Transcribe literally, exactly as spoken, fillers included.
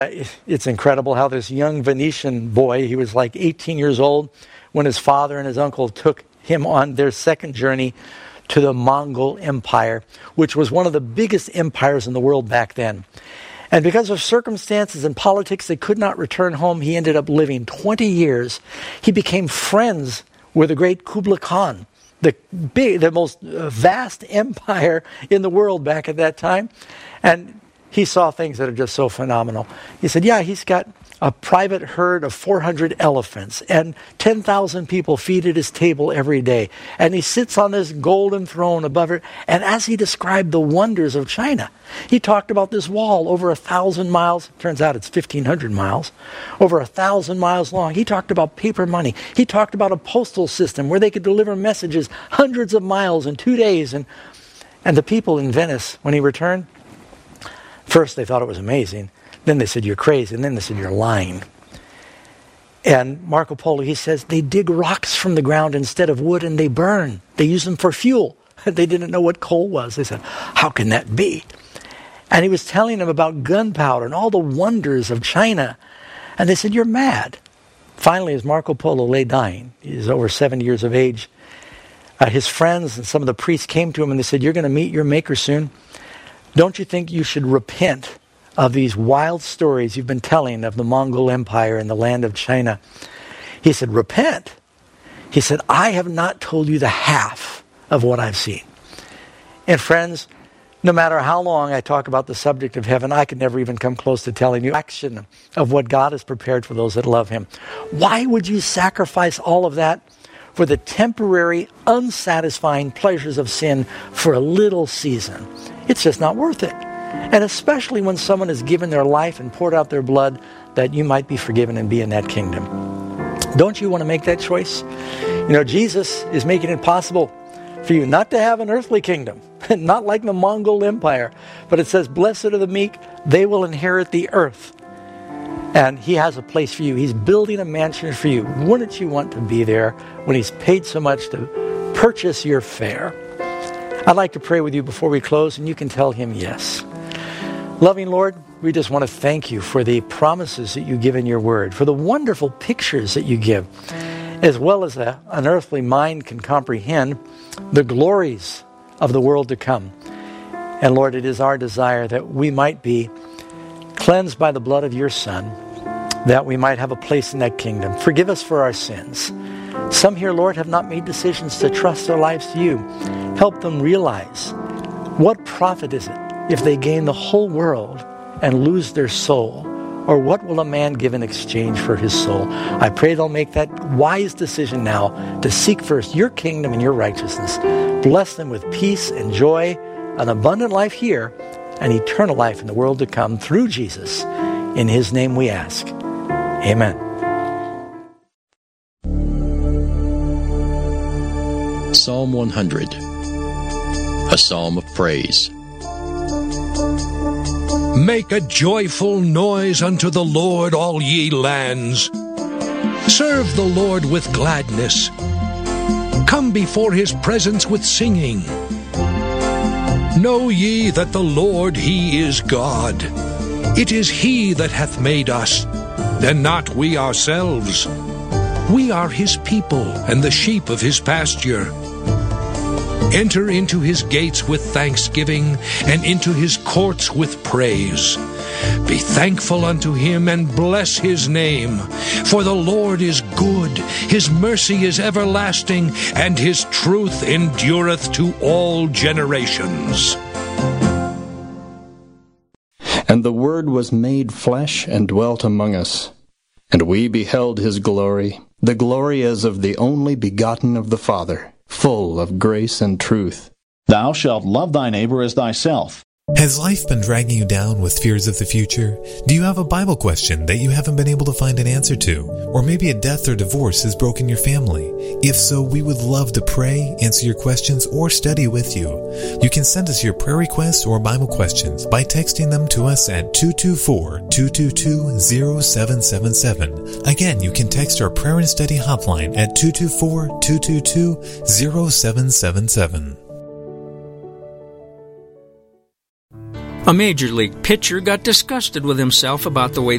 It's incredible how this young Venetian boy, he was like eighteen years old when his father and his uncle took him on their second journey to the Mongol Empire, which was one of the biggest empires in the world back then. And because of circumstances and politics, they could not return home. He ended up living twenty years. He became friends with the great Kublai Khan, the big, the most vast empire in the world back at that time. And he saw things that are just so phenomenal. He said, yeah, he's got a private herd of four hundred elephants, and ten thousand people feed at his table every day. And he sits on this golden throne above it. And as he described the wonders of China, he talked about this wall over a thousand miles. Turns out it's fifteen hundred miles. Over a thousand miles long. He talked about paper money. He talked about a postal system where they could deliver messages hundreds of miles in two days. And, and the people in Venice, when he returned, first they thought it was amazing. Then they said, you're crazy. And then they said, you're lying. And Marco Polo, he says, they dig rocks from the ground instead of wood and they burn. They use them for fuel. They didn't know what coal was. They said, how can that be? And he was telling them about gunpowder and all the wonders of China. And they said, you're mad. Finally, as Marco Polo lay dying, he's over seventy years of age, uh, his friends and some of the priests came to him and they said, you're going to meet your maker soon. Don't you think you should repent of these wild stories you've been telling of the Mongol Empire and the land of China? He said, repent. He said, I have not told you the half of what I've seen. And friends, no matter how long I talk about the subject of heaven, I could never even come close to telling you action of what God has prepared for those that love Him. Why would you sacrifice all of that for the temporary, unsatisfying pleasures of sin for a little season? It's just not worth it. And especially when someone has given their life and poured out their blood, that you might be forgiven and be in that kingdom. Don't you want to make that choice? You know, Jesus is making it possible for you not to have an earthly kingdom, not like the Mongol Empire, but it says, blessed are the meek, they will inherit the earth. And He has a place for you. He's building a mansion for you. Wouldn't you want to be there when He's paid so much to purchase your fare? I'd like to pray with you before we close, and you can tell Him yes. Loving Lord, we just want to thank You for the promises that You give in Your Word, for the wonderful pictures that You give, as well as a, an earthly mind can comprehend the glories of the world to come. And Lord, it is our desire that we might be cleansed by the blood of Your Son, that we might have a place in that kingdom. Forgive us for our sins. Some here, Lord, have not made decisions to trust their lives to You. Help them realize, what profit is it if they gain the whole world and lose their soul? Or what will a man give in exchange for his soul? I pray they'll make that wise decision now to seek first Your kingdom and Your righteousness. Bless them with peace and joy, an abundant life here, and eternal life in the world to come through Jesus. In His name we ask. Amen. Psalm one hundred, a psalm of praise. Make a joyful noise unto the Lord, all ye lands. Serve the Lord with gladness. Come before His presence with singing. Know ye that the Lord, He is God. It is He that hath made us, and not we ourselves. We are His people, and the sheep of His pasture. Enter into His gates with thanksgiving, and into His courts with praise. Be thankful unto Him, and bless His name. For the Lord is good, His mercy is everlasting, and His truth endureth to all generations. And the Word was made flesh, and dwelt among us. And we beheld His glory, the glory as of the only begotten of the Father, full of grace and truth. Thou shalt love thy neighbor as thyself. Has life been dragging you down with fears of the future? Do you have a Bible question that you haven't been able to find an answer to? Or maybe a death or divorce has broken your family? If so, we would love to pray, answer your questions, or study with you. You can send us your prayer requests or Bible questions by texting them to us at two two four, two two two, zero seven seven seven. Again, you can text our prayer and study hotline at two two four, two two two, zero seven seven seven. A major league pitcher got disgusted with himself about the way